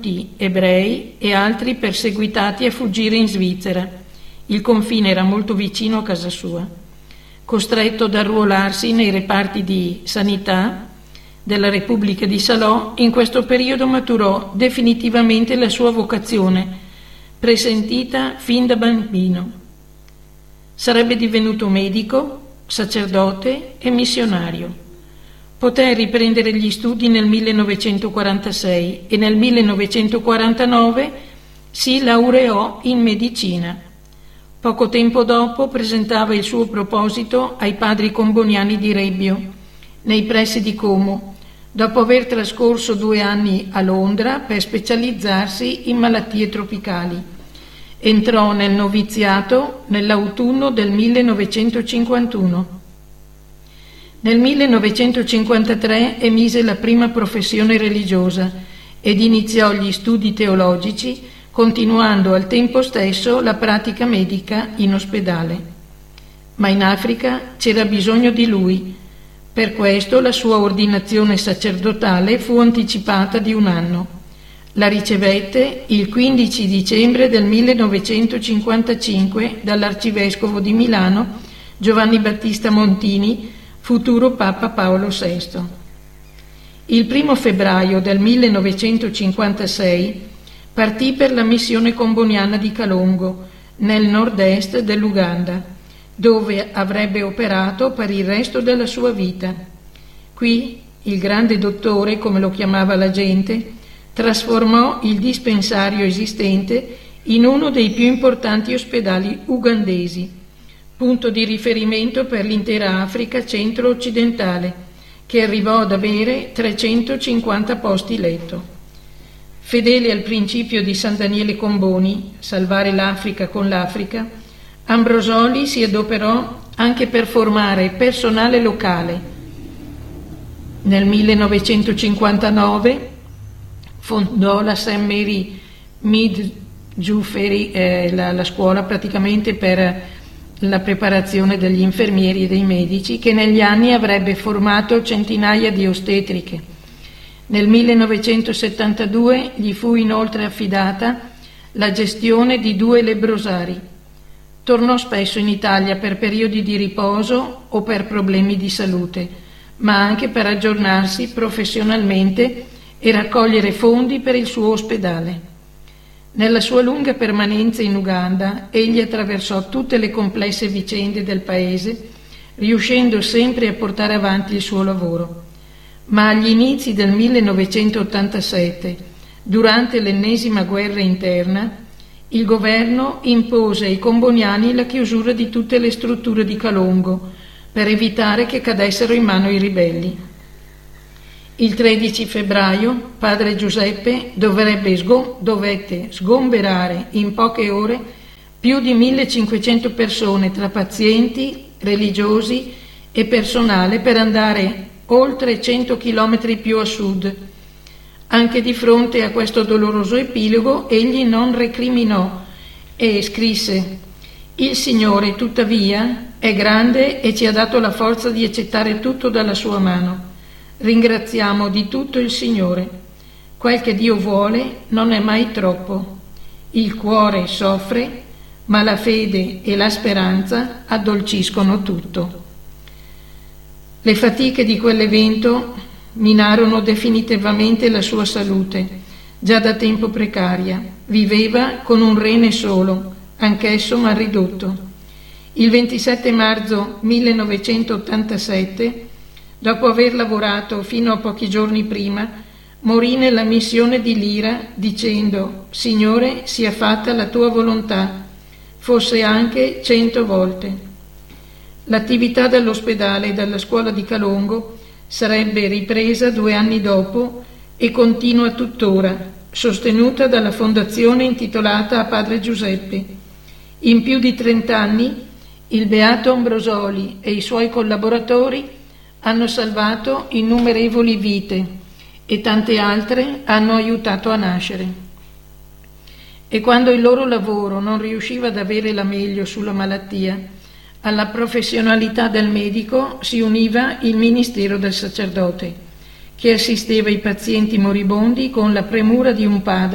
molti ebrei e altri perseguitati a fuggire in Svizzera. Il confine era molto vicino a casa sua. Costretto ad arruolarsi nei reparti di sanità della Repubblica di Salò, in questo periodo maturò definitivamente la sua vocazione, presentita fin da bambino. Sarebbe divenuto medico, sacerdote e missionario. Poté riprendere gli studi nel 1946 e nel 1949 si laureò in medicina. Poco tempo dopo presentava il suo proposito ai padri comboniani di Rebbio, nei pressi di Como, dopo aver trascorso 2 anni a Londra per specializzarsi in malattie tropicali. Entrò nel noviziato nell'autunno del 1951. Nel 1953 emise la prima professione religiosa ed iniziò gli studi teologici, continuando al tempo stesso la pratica medica in ospedale. Ma in Africa c'era bisogno di lui. Per questo la sua ordinazione sacerdotale fu anticipata di 1 anno. La ricevette il 15 dicembre del 1955 dall'arcivescovo di Milano Giovanni Battista Montini, futuro Papa Paolo VI. Il 1 febbraio del 1956 partì per la missione comboniana di Kalongo, nel nord-est dell'Uganda, dove avrebbe operato per il resto della sua vita. Qui il grande dottore, come lo chiamava la gente, trasformò il dispensario esistente in uno dei più importanti ospedali ugandesi, punto di riferimento per l'intera Africa centro-occidentale, che arrivò ad avere 350 posti letto. Fedele al principio di San Daniele Comboni, salvare l'Africa con l'Africa, Ambrosoli si adoperò anche per formare personale locale. Nel 1959 fondò la St. Mary Midwifery, la scuola praticamente per la preparazione degli infermieri e dei medici, che negli anni avrebbe formato centinaia di ostetriche. Nel 1972 gli fu inoltre affidata la gestione di 2 lebrosari. Tornò spesso in Italia per periodi di riposo o per problemi di salute, ma anche per aggiornarsi professionalmente e raccogliere fondi per il suo ospedale. Nella sua lunga permanenza in Uganda, egli attraversò tutte le complesse vicende del paese, riuscendo sempre a portare avanti il suo lavoro. Ma agli inizi del 1987, durante l'ennesima guerra interna, il governo impose ai comboniani la chiusura di tutte le strutture di Kalongo per evitare che cadessero in mano ai ribelli. Il 13 febbraio padre Giuseppe dovette sgomberare in poche ore più di 1500 persone tra pazienti, religiosi e personale per andare oltre 100 chilometri più a sud. Anche di fronte a questo doloroso epilogo egli non recriminò e scrisse: «Il Signore tuttavia è grande e ci ha dato la forza di accettare tutto dalla sua mano. Ringraziamo di tutto il Signore. Quel che Dio vuole non è mai troppo. Il cuore soffre, ma la fede e la speranza addolciscono tutto». Le fatiche di quell'evento minarono definitivamente la sua salute, già da tempo precaria. Viveva con un rene solo, anch'esso mal ridotto. Il 27 marzo 1987, dopo aver lavorato fino a pochi giorni prima, morì nella missione di Lira dicendo: «Signore, sia fatta la tua volontà, fosse anche 100 volte». L'attività dell'ospedale e della scuola di Kalongo sarebbe ripresa 2 anni dopo e continua tuttora, sostenuta dalla fondazione intitolata a padre Giuseppe. In più di 30 anni il beato Ambrosoli e i suoi collaboratori hanno salvato innumerevoli vite e tante altre hanno aiutato a nascere. E quando il loro lavoro non riusciva ad avere la meglio sulla malattia, alla professionalità del medico si univa il ministero del sacerdote, che assisteva i pazienti moribondi con la premura di un padre